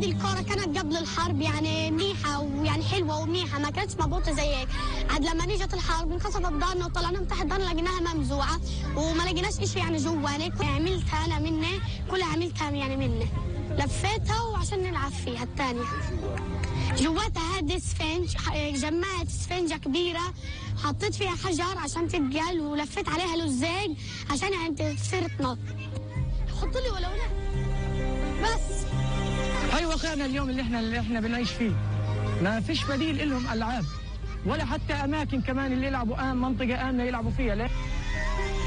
هذه الكرة كانت قبل الحرب يعني منيحة ويعني حلوة ومنيحة، ما كانتش مضبوطة زي هيك. عاد لما نجت الحرب انكسرت دارنا وطلعنا من تحت دارنا لقيناها ممزوعة وما لقيناش إشي يعني جواني. عملتها أنا مني، كلها عملتها يعني مني، لفيتها وعشان نلعب فيها الثانية. جواتها هذه اسفنج، جمعت اسفنجة كبيرة حطيت فيها حجر عشان تتقل ولفيت عليها لزاج عشان يعني تصير تنط. حط لي ولو لا بس. هاي واقعنا اليوم اللي احنا بنعيش فيه. ما فيش بديل لهم العاب ولا حتى اماكن كمان اللي يلعبوا منطقة آمنة يلعبوا فيها. ليه؟